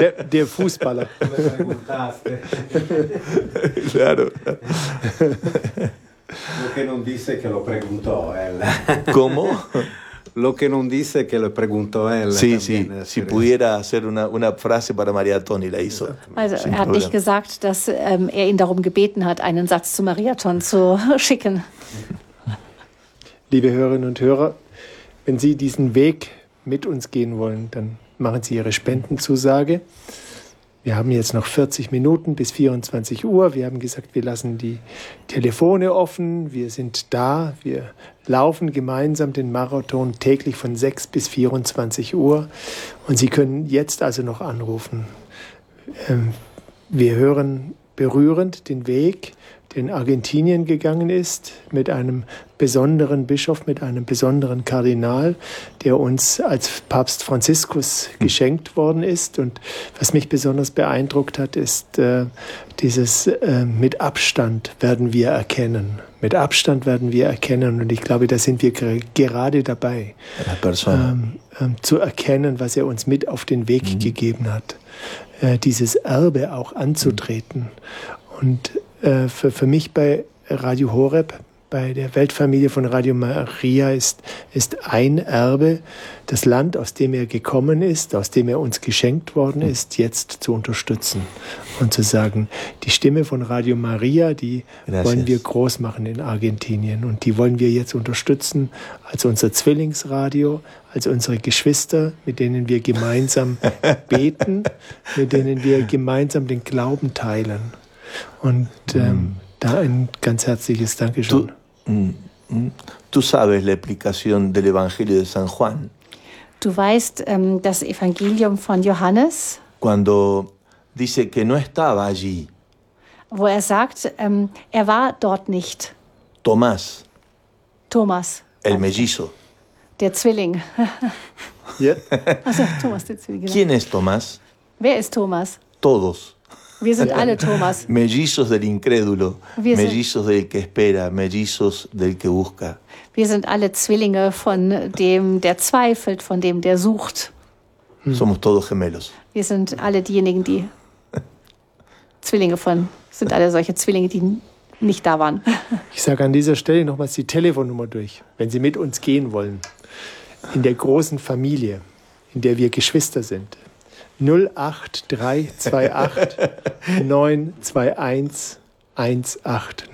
Der Fußballer. Claro. Lo que non disse che lo preguntò él. ¿Cómo? Lo que non disse che lo preguntó él. Sí, sí. Si pudiera hacer una frase para María Toni, la hizo. Also Sin er hat nicht problema. gesagt, dass er ihn darum gebeten hat, einen Satz zu Mariathon zu schicken. Liebe Hörerinnen und Hörer, wenn Sie diesen Weg mit uns gehen wollen, dann machen Sie Ihre Spendenzusage. Wir haben jetzt noch 40 Minuten bis 24 Uhr. Wir haben gesagt, wir lassen die Telefone offen. Wir sind da. Wir laufen gemeinsam den Marathon täglich von 6 bis 24 Uhr. Und Sie können jetzt also noch anrufen. Wir hören berührend den Weg, der in Argentinien gegangen ist, mit einem besonderen Bischof, mit einem besonderen Kardinal, der uns als Papst Franziskus geschenkt worden ist. Und was mich besonders beeindruckt hat, ist dieses mit Abstand werden wir erkennen. Mit Abstand werden wir erkennen. Und ich glaube, da sind wir gerade dabei, zu erkennen, was er uns mit auf den Weg gegeben hat. Dieses Erbe auch anzutreten. Und für mich bei Radio Horeb, bei der Weltfamilie von Radio Maria ist ein Erbe, das Land, aus dem er gekommen ist, aus dem er uns geschenkt worden ist, jetzt zu unterstützen und zu sagen, die Stimme von Radio Maria, die wollen wir groß machen in Argentinien und die wollen wir jetzt unterstützen als unser Zwillingsradio, als unsere Geschwister, mit denen wir gemeinsam beten, mit denen wir gemeinsam den Glauben teilen. Und da ein ganz herzliches Dankeschön. Tú sabes la explicación del Evangelio de San Juan. Du weißt das Evangelium von Johannes, Cuando dice que no estaba allí wo er sagt, er war dort nicht. Tomás, Thomas, el mellizo. der Zwilling. Ja. Also Thomas, der Zwilling. Genau. ¿Quién es Tomás? Wer ist Thomas? Todos. Wir sind alle Thomas. Mellizos del incrédulo, Wir sind- mellizos del que espera, mellizos del que busca. Wir sind alle Zwillinge von dem, der zweifelt, von dem, der sucht. Somos todos gemelos. Wir sind alle diejenigen, die sind alle solche Zwillinge, die nicht da waren. Ich sage an dieser Stelle nochmals die Telefonnummer durch, wenn Sie mit uns gehen wollen. In der großen Familie, in der wir Geschwister sind. 08328 921 180.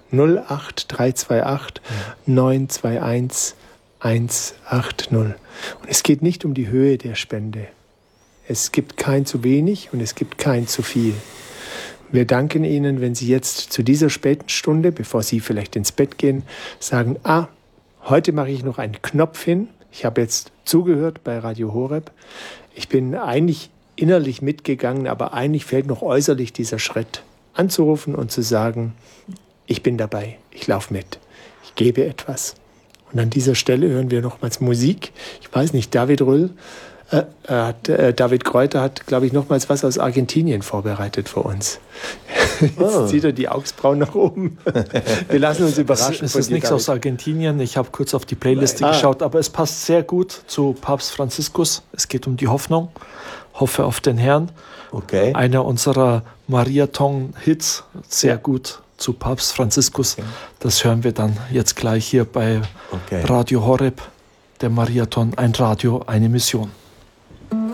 08328 921 180. Und es geht nicht um die Höhe der Spende. Es gibt kein zu wenig und es gibt kein zu viel. Wir danken Ihnen, wenn Sie jetzt zu dieser späten Stunde, bevor Sie vielleicht ins Bett gehen, sagen, heute mache ich noch einen Knopf hin. Ich habe jetzt zugehört bei Radio Horeb. Ich bin eigentlich innerlich mitgegangen, aber eigentlich fehlt noch äußerlich dieser Schritt, anzurufen und zu sagen, ich bin dabei, ich laufe mit, ich gebe etwas. Und an dieser Stelle hören wir nochmals Musik. Ich weiß nicht, David Kräuter hat, glaube ich, nochmals was aus Argentinien vorbereitet für uns. Jetzt zieht er die Augsbrauen nach oben. Wir lassen uns überraschen. Es ist nichts aus Argentinien. Ich habe kurz auf die Playliste geschaut, aber es passt sehr gut zu Papst Franziskus. Es geht um die Hoffnung. Hoffe auf den Herrn. Okay. Einer unserer Mariathon-Hits, sehr gut zu Papst Franziskus. Okay. Das hören wir dann jetzt gleich hier bei Radio Horeb. Der Mariathon, ein Radio, eine Mission.